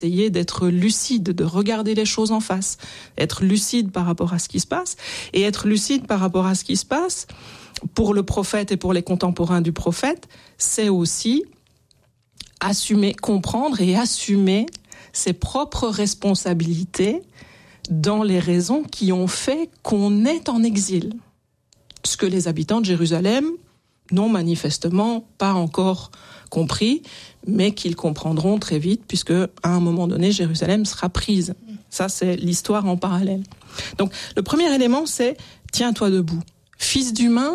essayer d'être lucide, de regarder les choses en face, être lucide par rapport à ce qui se passe, et être lucide par rapport à ce qui se passe, pour le prophète et pour les contemporains du prophète, c'est aussi assumer, comprendre et assumer ses propres responsabilités dans les raisons qui ont fait qu'on est en exil. Ce que les habitants de Jérusalem n'ont manifestement pas encore compris, mais qu'ils comprendront très vite, puisque à un moment donné, Jérusalem sera prise. Ça, c'est l'histoire en parallèle. Donc, le premier élément, c'est « tiens-toi debout ». Fils d'humain,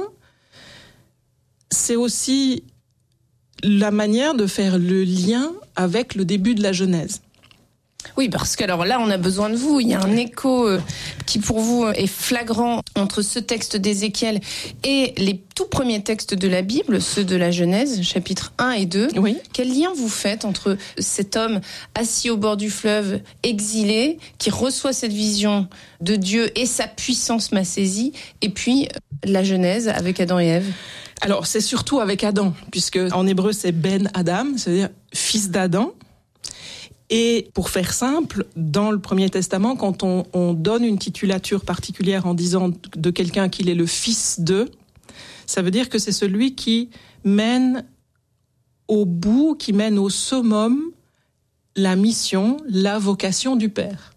c'est aussi la manière de faire le lien avec le début de la Genèse. Oui, parce que alors là, on a besoin de vous. Il y a un écho qui, pour vous, est flagrant entre ce texte d'Ézéchiel et les tout premiers textes de la Bible, ceux de la Genèse, chapitres 1 et 2. Oui. Quel lien vous faites entre cet homme assis au bord du fleuve, exilé, qui reçoit cette vision de Dieu et sa puissance m'a saisi, et puis la Genèse avec Adam et Ève? Alors, c'est surtout avec Adam, puisque en hébreu, c'est Ben Adam, c'est-à-dire fils d'Adam. Et pour faire simple, dans le Premier Testament, quand on donne une titulature particulière en disant de quelqu'un qu'il est le fils de, ça veut dire que c'est celui qui mène au bout, qui mène au summum la mission, la vocation du Père.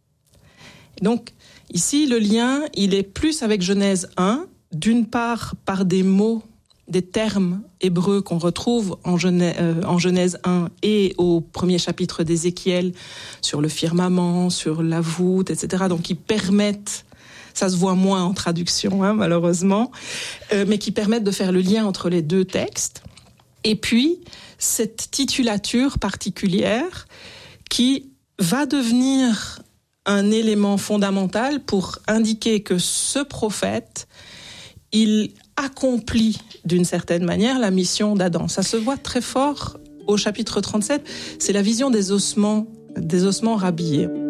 Donc, ici, le lien, il est plus avec Genèse 1, d'une part par des mots, des termes hébreux qu'on retrouve en Genèse 1 et au premier chapitre d'Ézéchiel sur le firmament, sur la voûte, etc. Donc qui permettent, ça se voit moins en traduction malheureusement, mais qui permettent de faire le lien entre les deux textes. Et puis cette titulature particulière qui va devenir un élément fondamental pour indiquer que ce prophète, il accomplit d'une certaine manière la mission d'Adam. Ça se voit très fort au chapitre 37, c'est la vision des ossements rhabillés.